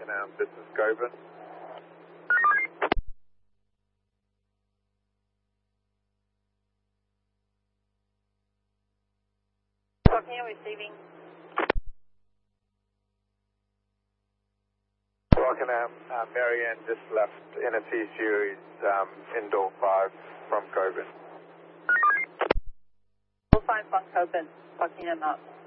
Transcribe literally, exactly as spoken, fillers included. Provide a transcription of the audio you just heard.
Rockingham, this is Govan. Rockingham receiving. Rockingham, uh, Marianne just left N S E Series um, indoor five from Govan. five from Copen, Rockingham up.